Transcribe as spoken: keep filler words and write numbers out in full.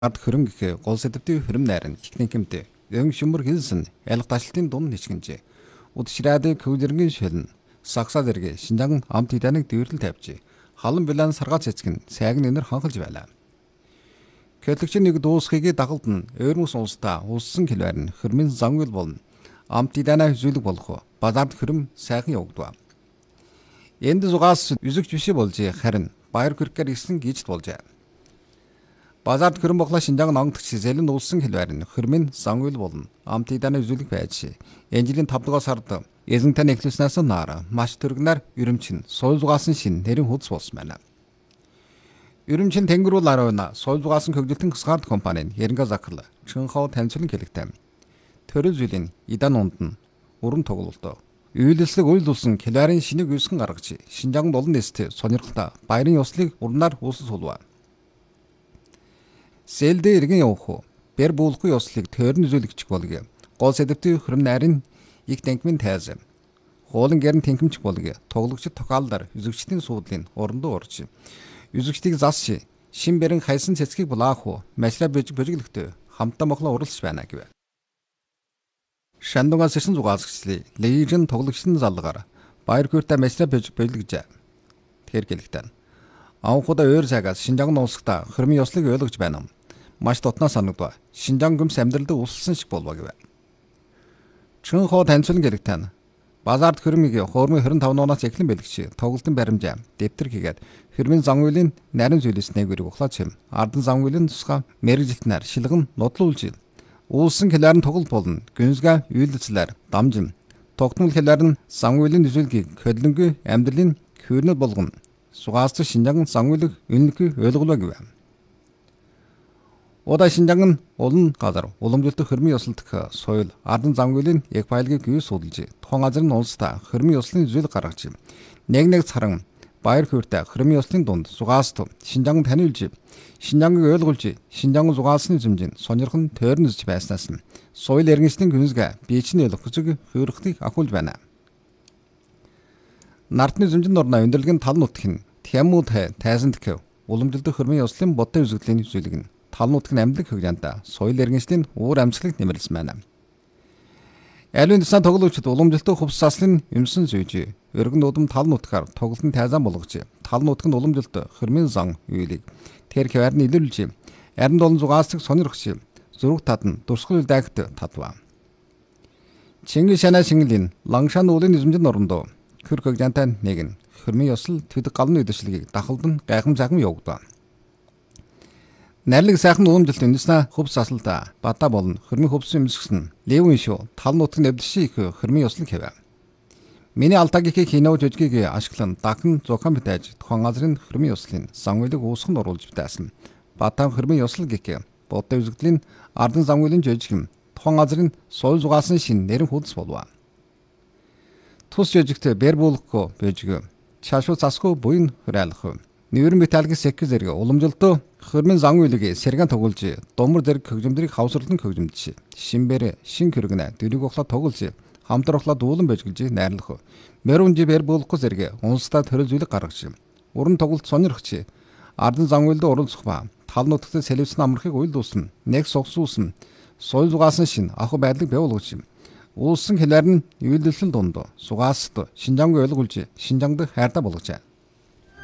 Ад хөрөнгө гэх гол сэдвтийн хөрөм найрын техникэмтэй өн шүмбэр хэлсэн ялх ташлтын дунд нэчгэнжээ. Удшраад көвлөргийн шөлн сакса зэрэг Шинжаан амт иданыг дээрлэл тавьжээ. Халан билан саргац эцгэн сайг нэнэр ханхалж байлаа. Католикчин нэг дуусхийг дагалд нь Ойрмос улсдаа улсын хэлбэр нь хөрмийн зангуул болно. Амт иданаа хүзүүлэг болох базард хөрөм сайхан явагдав. Энд зугаас үзэгч биш болж харин баяр хүрхээр исэн гэж болжээ. Базард хөрөм боглоо Шинжаан онгодч зэлэн улсын хэлбэр нь хөрмийн зангуул болно. Амт иданаа хүзүүлэг байж. Энэ жилийн тавд дугаар сард эзэнтэн эхлүүлснээс наар маш төргнөр өрөмчин суул зугаасан шин нэрийн худс болсон байна. Өрөмчин тэнгэрүүл арвна суул зугаасан хөгжилтөн хсгард компани Яринга Закл Чөнхөө танилцуулан хэлэгтэй. Төрөл жилийн идан унд нь уран тоглолтоо үйлслэг үйлдүүлсэн хэлбэрийн шинийг үүсгэн гаргаж Шинжаан олон нэстэ сонирхолтой баярын ёслыг урнаар үүсэл суулва. Сэлдэ иргэн явах уу? Бэр буулахгүй ёслыг тойрон үзүүлэгч болго. Гол сэдвтийн хөрөм найрын их танкмын тайз. Хуулан гэрн тэнхимч болго. Тоглогчд тохиолдоор үзэгчдийн суудлын урандуу орж. Үзэгчдийг засч шин бэрэн хайсан цэцгийг булаах уу? Машла бэж бөжиглөхтэй хамтдаа моглоо уралж байна гэв. Шандугаас ирсэн зугаалгчлыг лежен тоглогчдын залгаар баяр хүртэ машла бэж бэлгэж. Тэр гэлэгтэн. Анхудаа өөр цагаас Шинжаан улсдаа хөрмийн ёслыг ойлгож байна. Маш дотноо санагдав. Шинжаан гүмс амьдралд улссан шиг болов гэв. Чөнхөө танилцуулан гэлэгтэн. Базард хөрмийг хуурмын хорин таван оноос эхлэн бэлгч тоглолтын баримжаа дэвтэр хийгээд хөрмийн зангуулын нарийн зүйлснээ гэрэг ухлаач юм. Ардан зангуулын тусгай мэрэгжилтнээр шилгэн нотлуулж уулсан хэлээр нь тоглолт болно. Гүнзгай үйлдэлцлэр дамжин тогтмол хэлээр нь зангуулын үзүүлгийг хөдлөнгүй амьдралын хөөрнөд болгоно. Сугаас Шинжаан зангуулыг үнэлэхгүй ойлголоо гэв. Удаа Шинжаан олон газар уламжлалт хөрмийн ёслолт соёл ардан зангуулын яг файлыг юу судалж тухайн газрын улсдаа хөрмийн ёслын зүйл гаргаж нэг нэг царан баяр хүртэ хөрмийн ёслын дунд сугаас Шинжаан таниулж Шинжааныг ойлгуулж Шинжаан зугаалсны зэмжин сонирхон тойрон үзэж байснаас нь соёл иргэншлийн гүнзгий биечний ойлгох зүг хөөрхтийг ахуулж байна. Нартны зэмжин орно өндөрлөгийн тал нутг нь Тямууд тайзанд гэв уламжлалт хөрмийн ёслын бодтой үзэгдлийн зүйлэг нь тал нутгийн амьдлаг хөгжаанда соёл иргэншлийн уур амьсгалыг нэмэрлсэн байна. Алын дэсэн тоглогчид уламжлалт хувцаслын юмсан зүйж өргөн нудам тал нутгаар тоглолтын тайзан болгож тал нутгийн уламжлалт хөрмийн зан үйлийг тэр хавар нь илэрлж аринд олон зугаалцыг сонирхож зүрх татна дурсгал дайгт татва. Чингис шанаа шингэлийн лангшан уулын эзэмжин орондоо хөр хөгжаантай нэгэн хөрмийн ёсол төдөг галны үдэшлэгийг дахалдан гайхам сайхан явагдав. Найрлаг сайхан уламжлалт үндэснэ хөвс асалда бата болно хөрмийн хөвсөн юмсгсэн левэн шүү тал нутгийн нэвдэши их хөрмийн ёслог хэвэ. Миний алтагийн хиноо жижигийг ашиглан дахин зухан битэж тухайн газрын хөрмийн ёслын зангуулыг уусганд оруулж битээсэн. Батан хөрмийн ёслол гэх бодтой үзэгдлийн ардан зангуулын жижиг тухайн газрын соёл зугаасан шин нэрэн худс болов. Тус жижигт бэр буулахгүй бэжиг чашуу засгүй буйн хөрөөлөх. Нүүрэн металлгийн сэкк зэрэг уламжлалт хөрмийн зангуулыг сэргэн тоглож думар зэрэг хөгжимдрийг хавсарлан хөгжимдж шинбэр шин хөргөнө дөрөг ухлаа тоглож хамтар ухлаа дуулан бэжгэлж найрлах. Мөрөнжи бэр буулахгүй зэрэг унстаа төрөл зүйлэг гаргаж уран тоглолт сонирхч ардан зангуулд оролцох ба тал нутагт сэлвсэн амрахыг уйлдуулсан нэг сугсуулсан соёл зугаасан шин ах байдлыг бэлгэж улсын хэлээр нь үйлдэлсэн дунд сугааст Шинжаанг ойлгуулж Шинжаангд хайртай болгожээ.